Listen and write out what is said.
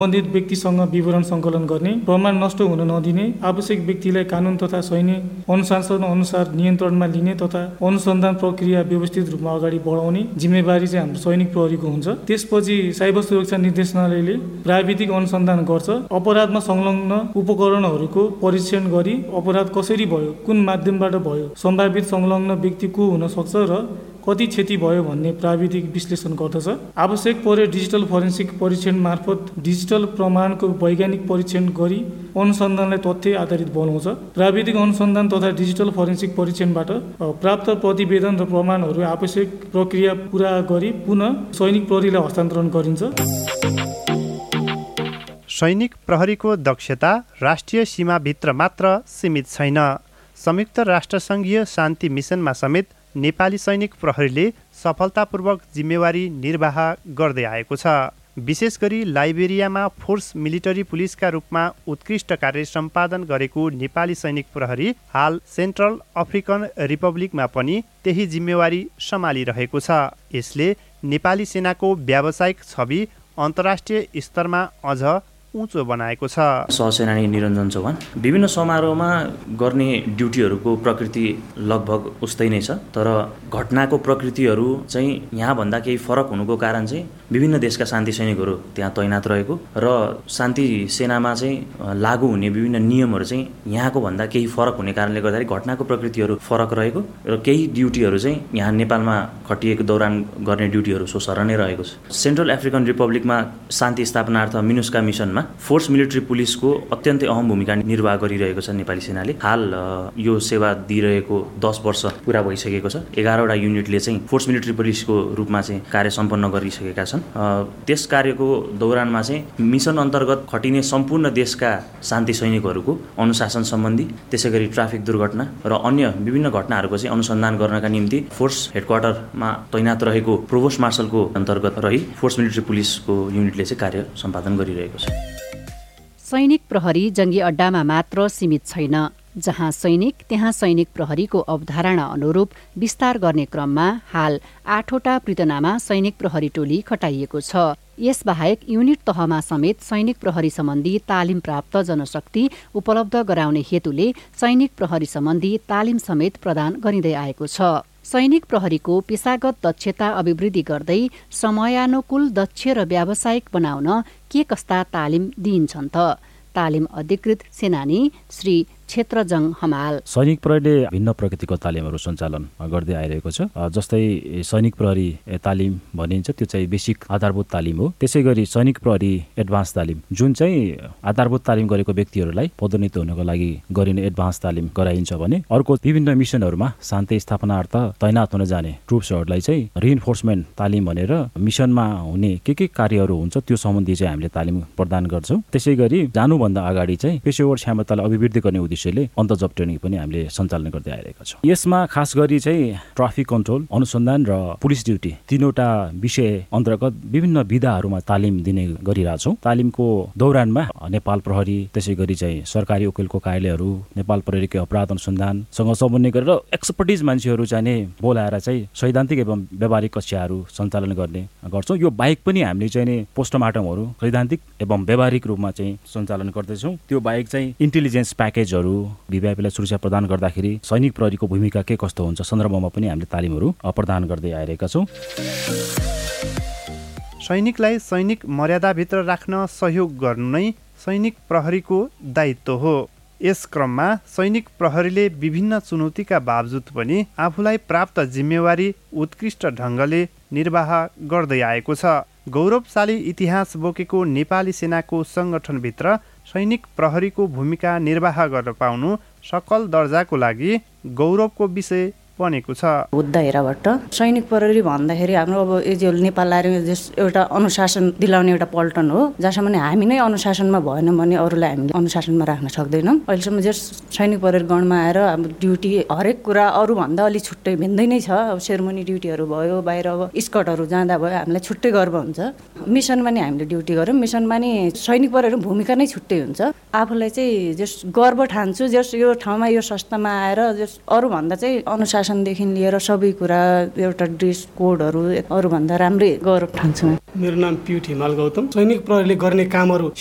सम्बन्धित व्यक्तिसँग विवरण सङ्कलन गर्ने, प्रमाण नष्ट हुन नदिने, आवश्यक व्यक्तिलाई कानुन तथा सैन्य अनुशासन अनुसार नियन्त्रणमा लिने तथा अनुसन्धान प्रक्रिया व्यवस्थित रूपमा अगाडि बढाउने जिम्मेवारी चाहिँ हाम्रो सैनिक प्रहरीको हुन्छ। त्यसपछि साइबर सुरक्षा निर्देशनालयले प्राविधिक अनुसन्धान गर्छ। अपराधमा संलग्न उपकरणहरूको परीक्षण गरी अपराध कसरी भयो, कुन माध्यमबाट भयो, सम्भावित संलग्न व्यक्ति को हुन सक्छ र कति क्षति भयो भन्ने प्राविधिक विश्लेषण गर्दछ। आवश्यक परे डिजिटल फोरेन्सिक परीक्षण मार्फत डिजिटल प्रमाणको वैज्ञानिक परीक्षण गरी अनुसन्धानलाई तथ्य आधारित बनाउँछ। प्राविधिक अनुसन्धान तथा डिजिटल फोरेन्सिक परीक्षणबाट प्राप्त प्रतिवेदन र प्रमाणहरू आवश्यक प्रक्रिया पूरा गरी पुनः सैनिक प्रहरीलाई हस्तान्तरण गरिन्छ। सैनिक प्रहरीको दक्षता राष्ट्रिय सीमाभित्र मात्र सीमित छैन। संयुक्त राष्ट्रसङ्घीय शान्ति मिसनमा समेत नेपाली सैनिक प्रहरीले सफलतापूर्वक जिम्मेवारी निर्वाह गर्दै आएको छ। विशेष गरी लाइबेरियामा फोर्स मिलिटरी पुलिसका रूपमा उत्कृष्ट कार्य सम्पादन गरेको नेपाली सैनिक प्रहरी हाल सेन्ट्रल अफ्रिकन रिपब्लिकमा पनि त्यही जिम्मेवारी सम्हालिरहेको छ। यसले नेपाली सेनाको व्यावसायिक छवि अन्तर्राष्ट्रिय स्तरमा अझ उँचो बनाएको छ। सहसेनानी निरञ्जन चौहान, विभिन्न समारोहमा गर्ने ड्युटीहरूको प्रकृति लगभग उस्तै नै छ, तर घटनाको प्रकृतिहरू चाहिँ यहाँभन्दा केही फरक हुनुको कारण चाहिँ विभिन्न देशका शान्ति सैनिकहरू त्यहाँ तैनात रहेको र शान्ति सेनामा चाहिँ लागू हुने विभिन्न नियमहरू चाहिँ यहाँको भन्दा केही फरक हुने कारणले गर्दाखेरि घटनाको प्रकृतिहरू फरक रहेको र केही ड्युटीहरू चाहिँ यहाँ नेपालमा खटिएको दौरान गर्ने ड्युटीहरू सोसर नै रहेको छ। सेन्ट्रल अफ्रिकन रिपब्लिकमा शान्ति स्थापनार्थ मिनुस्का मिसनमा फोर्स मिलिट्री पुलिसको अत्यन्तै अहम भूमिका निर्वाह गरिरहेको छ नेपाली सेनाले। हाल यो सेवा दिइरहेको 10 वर्ष पुरा भइसकेको छ। 11वटा युनिटले चाहिँ फोर्स मिलिट्री पुलिसको रूपमा चाहिँ कार्य सम्पन्न गरिसकेका छन्। त्यस कार्यको दौरानमा चाहिँ मिसन अन्तर्गत खटिने सम्पूर्ण देशका शान्ति सैनिकहरूको अनुशासन सम्बन्धी, त्यसै गरी ट्राफिक दुर्घटना र अन्य विभिन्न घटनाहरूको चाहिँ अनुसन्धान गर्नका निम्ति फोर्स हेडक्वार्टरमा तैनात रहेको प्रोभोस्ट मार्शलको अन्तर्गत रही फोर्स मिलिट्री पुलिसको युनिटले चाहिँ कार्य सम्पादन गरिरहेको छ। सैनिक प्रहरी जङ्गी अड्डामा मात्र सीमित छैन। जहाँ सैनिक त्यहाँ सैनिक प्रहरीको अवधारणा अनुरूप विस्तार गर्ने क्रममा हाल 8वटा पृतनामा सैनिक प्रहरी टोली खटाइएको छ। यसबाहेक युनिट तहमा समेत सैनिक प्रहरी सम्बन्धी तालिम प्राप्त जनशक्ति उपलब्ध गराउने हेतुले सैनिक प्रहरी सम्बन्धी तालिम समेत प्रदान गरिँदै आएको छ। सैनिक प्रहरीको पेशागत दक्षता अभिवृद्धि गर्दै समयानुकूल दक्ष र व्यावसायिक बनाउन के कस्ता तालिम दिइन्छन् त? तालिम अधिकृत सेनानी श्री क्षेत्रजङ हमाल, सैनिक प्रहरीले भिन्न प्रकृतिको तालिमहरू सञ्चालन गर्दै आइरहेको छ। जस्तै सैनिक प्रहरी तालिम भनिन्छ, त्यो चाहिँ बेसिक आधारभूत तालिम हो। त्यसै गरी सैनिक प्रहरी एडभान्स तालिम, जुन चाहिँ आधारभूत तालिम गरेको व्यक्तिहरूलाई पदोन्नति हुनको लागि गरिने एडभान्स तालिम गराइन्छ भने अर्को विभिन्न मिसनहरूमा शान्ति स्थापनार्थ तैनात हुन जाने ट्रुप्सहरूलाई चाहिँ रिइन्फोर्समेन्ट तालिम भनेर मिसनमा हुने के कार्यहरू हुन्छ त्यो सम्बन्धी चाहिँ हामीले तालिम प्रदान गर्छौँ। त्यसै गरी जानुभन्दा अगाडि चाहिँ पेशेवर क्षमतालाई अभिवृद्धि गर्ने उद्देश्यले अन्तजब ट्रेनिङ पनि हामीले सञ्चालन गर्दै आइरहेका छौँ। यसमा खास गरी चाहिँ ट्राफिक कन्ट्रोल, अनुसन्धान र पुलिस ड्युटी तीनवटा विषय अन्तर्गत विभिन्न विधाहरूमा तालिम दिने गरिरहेछौँ। तालिमको दौरानमा नेपाल प्रहरी, त्यसै गरी चाहिँ सरकारी वकिलको कार्यालयहरू, नेपाल प्रहरीको अपराध अनुसन्धानसँग समन्वय गरेर एक्सपर्टिज मान्छेहरू चाहिँ बोलाएर चाहिँ सैद्धान्तिक एवं व्यावहारिक कक्षाहरू सञ्चालन गर्ने गर्छौँ। यो बाहेक पनि हामीले चाहिँ पोस्टमार्टमहरू सैद्धान्तिक एवं व्यावहारिक रूपमा चाहिँ सञ्चालन गर्दैछौँ। त्यो बाहेक चाहिँ इन्टेलिजेन्स प्याकेजहरू भिभिआइपीलाई सुरक्षा प्रदान गर्दाखेरि सैनिक प्रहरीको भूमिका के कस्तो हुन्छ सन्दर्भमा पनि हामीले तालिमहरू प्रदान गर्दै आइरहेका छौँ। सैनिकलाई सैनिक मर्यादाभित्र राख्न सहयोग गर्नु नै सैनिक प्रहरीको दायित्व हो। यस क्रममा सैनिक प्रहरीले विभिन्न चुनौतीका बावजुद पनि आफूलाई प्राप्त जिम्मेवारी उत्कृष्ट ढङ्गले निर्वाह गर्दै आएको छ। गौरवशाली इतिहास बोकेको नेपाली सेनाको सङ्गठनभित्र सैनिक प्रहरीको भूमिका निर्वाह गर्न पाउनु सकल दर्जाको लागि गौरवको विषय बनेको छ। बुद्ध हेराबाट सैनिक प्रहरी भन्दाखेरि हाम्रो अब यो नेपाल एउटा अनुशासन दिलाउने एउटा पल्टन हो। जहाँसम्म हामी नै अनुशासनमा भएन भने अरूलाई हामीले अनुशासनमा राख्न सक्दैनौँ। अहिलेसम्म सैनिक प्रहरी गणमा आएर अब ड्युटी हरेक कुरा अरूभन्दा अलिक छुट्टै भिन्दै नै छ। अब सेरोमनी ड्युटीहरू भयो, बाहिर अब स्कटहरू जाँदा भयो, हामीलाई छुट्टै गर्व हुन्छ। मिसनमा नि हामीले ड्युटी गऱ्यौँ, मिसनमा नि सैनिक प्रहरी भूमिका नै छुट्टै हुन्छ। आफूलाई चाहिँ गर्व ठान्छु यो ठाउँमा यो संस्थामा आएर अरूभन्दा चाहिँ अनुशासन अनुशासनदेखि लिएर सबै कुरा एउटा ड्रेस कोडहरू अरूभन्दा राम्रै गौरव ठान्छु। मेरो नाम पियुट हिमाल गौतम। सैनिक प्रहरीले गर्ने कामहरू